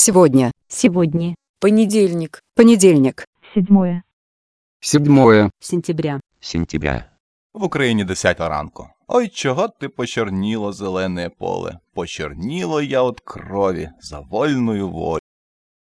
Сегодня. Сегодня. Понедельник. Понедельник. 7 Сентября. Сентября. В Україні 10 ранку. Ой, чого ти почорніло зелене поле? Почорніло я от крові за вольную волю.